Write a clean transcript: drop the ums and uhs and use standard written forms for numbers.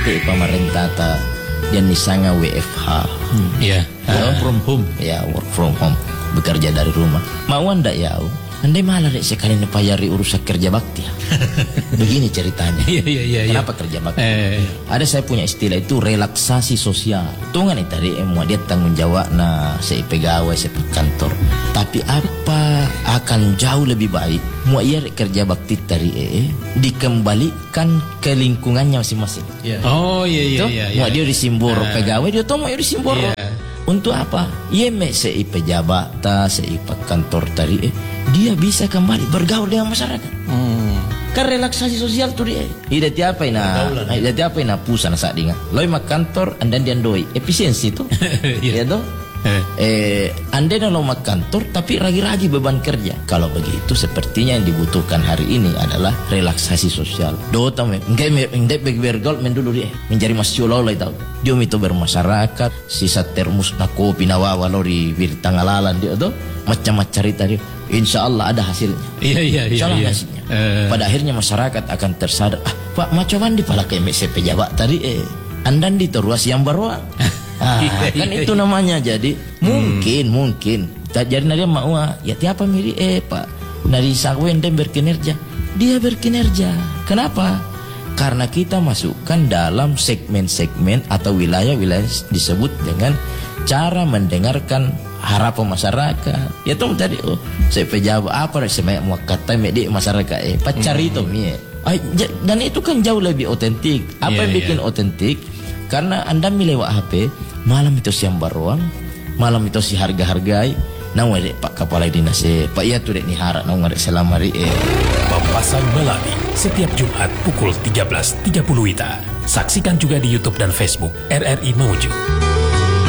te pemerintah ta dan nisanga WFH. Work from home. Ya, work from home. Bekerja dari rumah. Mau anda ya? Andai malah dek sekali nepayari urusan kerja bakti. Begini ceritanya. Iya. Kenapa kerja bakti? Ada saya punya istilah itu relaksasi sosial. Tungan itu tadi mau dia tanggung jawab na saya pegawai saya kantor. Tapi apa akan jauh lebih baik mau ia kerja bakti tadi dikembalikan ke lingkungannya masing-masing. Oh iya. Mau dia disimbor pegawai dia tuh mau dia disimbor. Untuk apa? Ia sei pejabat ta sei kantor tadi dia bisa kembali bergaul dengan masyarakat. Kan relaksasi sosial tuh dia. Ida tiapa ina pusana saat dinga. Loi mak kantor andan dia doi efisiensi tuh. Ya toh? Anda dalam kantor tapi ragi-ragi beban kerja. Kalau begitu sepertinya yang dibutuhkan hari ini adalah relaksasi sosial. Dota enggak bergaul dulu dia menjadi masyolo lah tahu. Dia itu bermasyarakat, sisa termus na kopi na wawa lori tangalalan dia tuh macam-macam cerita dia. Insya Allah ada hasilnya. Iya. Insya Allah hasilnya. Pada akhirnya masyarakat akan tersadar. Pak macam di pala ke MSC pejabat tadi andan di teruas yang baru. Kan itu namanya. Jadi mungkin jadi nadia mau ya tiapa miri Pak nari sawen dan berkinerja dia berkinerja. Kenapa? Karena kita masukkan dalam segmen-segmen atau wilayah-wilayah disebut dengan cara mendengarkan harapan masyarakat. Ya tuh tadi saya pejabat apa saya mau kata medik masyarakat pacar itu dan itu kan jauh lebih otentik. Apa yang bikin otentik? Karena Anda milih HP malam itu siang baruang, malam itu si harga-hargai. Nang wede Pak Kepala Dinas Pak iya tuh dek ni harap nang wede selamari Papasan Melati setiap Jumat pukul 13.30 WITA. Saksikan juga di YouTube dan Facebook RRI Mamuju.